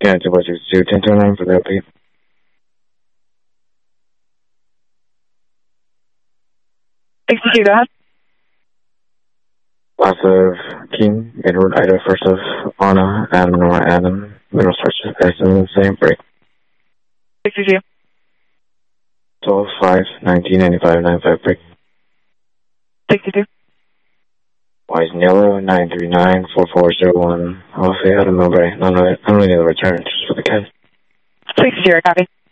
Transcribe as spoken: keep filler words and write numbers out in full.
Yeah, two four six two, ten two nine for the update. sixty-two, go ahead. Last of King, Edward, Ida, first of Anna, Adam, Nora, Adam, middle starts with S and the same break. sixty-two. twelve five nineteen ninety-five ninety-five break. sixty-two. Wise and yellow, nine three nine four four zero one. I'll say Adam Mowbray. None of it. I don't need the return, just for the cat. sixty-zero, copy.